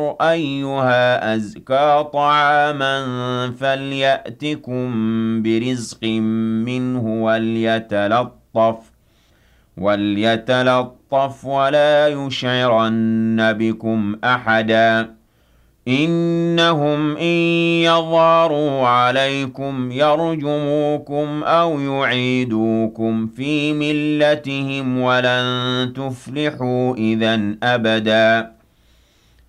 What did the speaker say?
أيها أزكى طعاما فليأتكم برزق منه وليتلطف ولا يشعرن بكم أحدا إنهم إن يظهروا عليكم يرجموكم أو يعيدوكم في ملتهم ولن تفلحوا إذا أبدا